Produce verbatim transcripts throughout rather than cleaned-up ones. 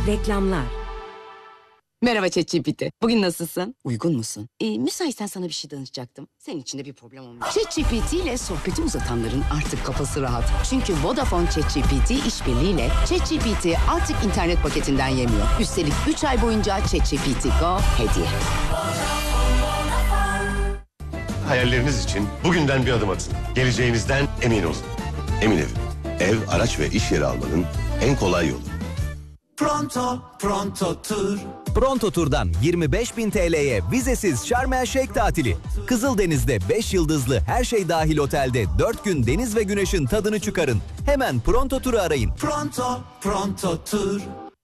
Reklamlar. Merhaba ChatGPT. Bugün nasılsın? Uygun musun? Ee, müsaitsen sana bir şey danışacaktım. Senin için de bir problem olmuyor. ChatGPT ile sohbeti uzatanların artık kafası rahat. Çünkü Vodafone ChatGPT işbirliğiyle ChatGPT artık internet paketinden yemiyor. Üstelik üç ay boyunca ChatGPT Go hediye. Hayalleriniz için bugünden bir adım atın. Geleceğinizden emin olun. Emin Ev. Ev, araç ve iş yeri almanın en kolay yolu. Pronto, Pronto Tur. Pronto Tur'dan yirmi beş bin T L'ye vizesiz Şarm El Şeyh tatili. Kızıldeniz'de beş yıldızlı her şey dahil otelde dört gün deniz ve güneşin tadını çıkarın. Hemen Pronto Tur'u arayın. Pronto, Pronto Tur.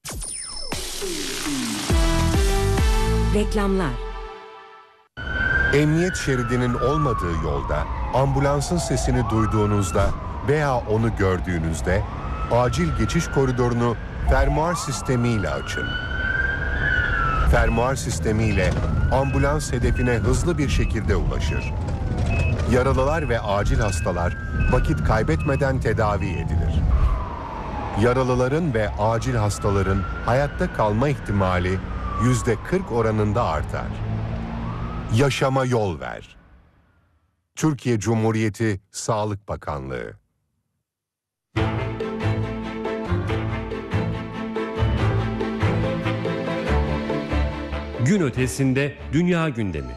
Reklamlar. Emniyet şeridinin olmadığı yolda, ambulansın sesini duyduğunuzda veya onu gördüğünüzde acil geçiş koridorunu fermuar sistemiyle açın. Fermuar sistemiyle ambulans hedefine hızlı bir şekilde ulaşır. Yaralılar ve acil hastalar vakit kaybetmeden tedavi edilir. Yaralıların ve acil hastaların hayatta kalma ihtimali yüzde kırk oranında artar. Yaşama yol ver. Türkiye Cumhuriyeti Sağlık Bakanlığı. Gün ötesinde dünya gündemi.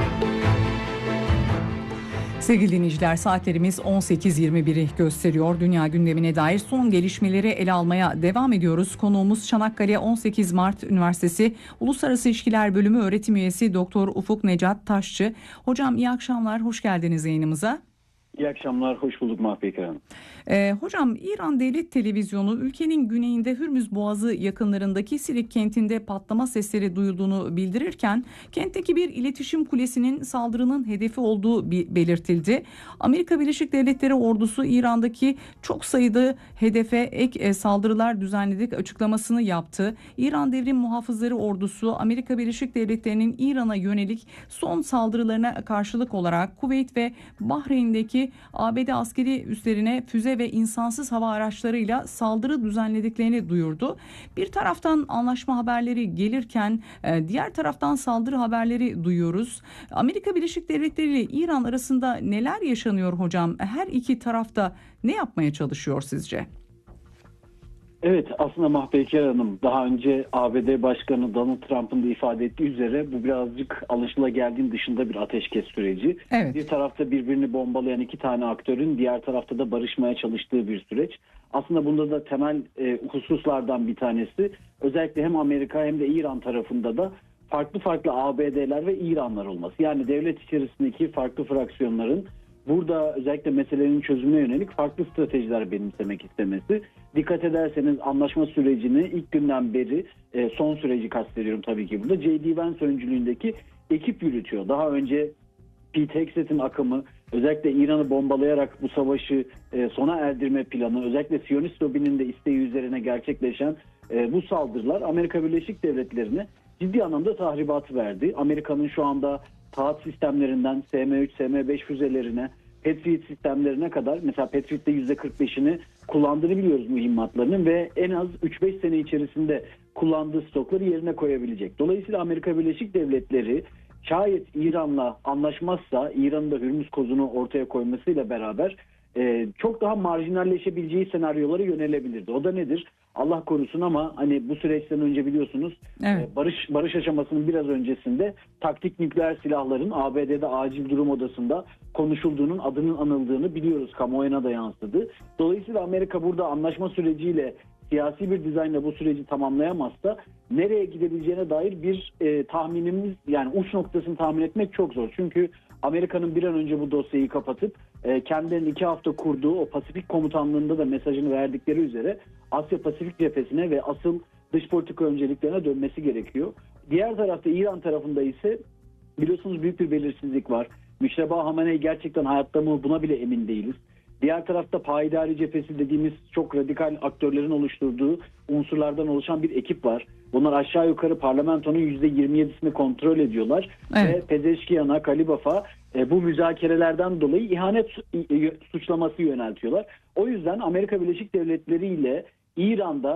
Sevgili dinleyiciler, saatlerimiz on sekiz yirmi biri gösteriyor. Dünya gündemine dair son gelişmeleri ele almaya devam ediyoruz. Konuğumuz Çanakkale on sekiz Mart Üniversitesi Uluslararası İlişkiler Bölümü öğretim üyesi Doktor Ufuk Necat Taşçı. Hocam iyi akşamlar, hoş geldiniz yayınımıza. İyi akşamlar, hoş bulduk Mahpeyker Hanım. Ee, hocam İran Devlet Televizyonu ülkenin güneyinde Hürmüz Boğazı yakınlarındaki Sirik kentinde patlama sesleri duyulduğunu bildirirken kentteki bir iletişim kulesinin saldırının hedefi olduğu belirtildi. Amerika Birleşik Devletleri ordusu İran'daki çok sayıda hedefe ek saldırılar düzenledik açıklamasını yaptı. İran Devrim Muhafızları Ordusu Amerika Birleşik Devletleri'nin İran'a yönelik son saldırılarına karşılık olarak Kuveyt ve Bahreyn'deki A B D askeri üslerine füze ve insansız hava araçlarıyla saldırı düzenlediklerini duyurdu. Bir taraftan anlaşma haberleri gelirken diğer taraftan saldırı haberleri duyuyoruz. Amerika Birleşik Devletleri ile İran arasında neler yaşanıyor hocam? Her iki tarafta ne yapmaya çalışıyor sizce? Evet, aslında Mahpeyker Hanım, daha önce A B D Başkanı Donald Trump'ın da ifade ettiği üzere bu birazcık alışılageldiğin dışında bir ateşkes süreci. Evet. Bir tarafta birbirini bombalayan iki tane aktörün diğer tarafta da barışmaya çalıştığı bir süreç. Aslında bunda da temel e, hususlardan bir tanesi özellikle hem Amerika hem de İran tarafında da farklı farklı A B D'ler ve İranlar olması. Yani devlet içerisindeki farklı fraksiyonların burada özellikle meselenin çözümüne yönelik farklı stratejiler benimsemek istemesi. Dikkat ederseniz anlaşma sürecini ilk günden beri, son süreci kastediyorum tabii ki burada, J D Vance öncülüğündeki ekip yürütüyor. Daha önce Pete Hegseth'in akımı, özellikle İran'ı bombalayarak bu savaşı sona erdirme planı, özellikle Siyonist lobinin de isteği üzerine gerçekleşen bu saldırılar Amerika Birleşik Devletleri'ne ciddi anlamda tahribat verdi. Amerika'nın şu anda taat sistemlerinden S M üç, S M beş füzelerine, Patriot sistemlerine kadar, mesela Patriot'te yüzde kırk beşini kullandığını biliyoruz mühimmatlarının ve en az üç beş sene içerisinde kullandığı stokları yerine koyabilecek. Dolayısıyla Amerika Birleşik Devletleri şayet İran'la anlaşmazsa, İran'ın da Hürmüz kozunu ortaya koymasıyla beraber e, çok daha marjinalleşebileceği senaryolara yönelebilirdi. O da nedir? Allah korusun ama hani bu süreçten önce biliyorsunuz evet. e, barış barış aşamasının biraz öncesinde taktik nükleer silahların A B D'de acil durum odasında konuşulduğunun, adının anıldığını biliyoruz. Kamuoyuna da yansıdı. Dolayısıyla Amerika burada anlaşma süreciyle siyasi bir dizaynla bu süreci tamamlayamazsa nereye gidebileceğine dair bir e, tahminimiz, yani uç noktasını tahmin etmek çok zor. Çünkü Amerika'nın bir an önce bu dosyayı kapatıp e, kendilerinin iki hafta kurduğu o Pasifik komutanlığında da mesajını verdikleri üzere Asya Pasifik cephesine ve asıl dış politika önceliklerine dönmesi gerekiyor. Diğer tarafta İran tarafında ise biliyorsunuz büyük bir belirsizlik var. Müşteba Hamenei gerçekten hayatta mı, buna bile emin değiliz. Diğer tarafta payidari cephesi dediğimiz çok radikal aktörlerin oluşturduğu unsurlardan oluşan bir ekip var. Bunlar aşağı yukarı parlamentonun yüzde yirmi yedisini kontrol ediyorlar. Evet. Ve Pezeşkiyan'a, Kalibaf'a e, bu müzakerelerden dolayı ihanet suçlaması yöneltiyorlar. O yüzden Amerika Birleşik Devletleri ile İran'da